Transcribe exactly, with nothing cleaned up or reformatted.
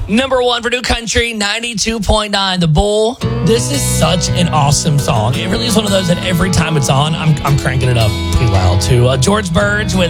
Number one for New Country, ninety-two point nine, The Bull. This is such an awesome song. It really is one of those that every time it's on, I'm, I'm cranking it up pretty loud too. Uh, George Burge with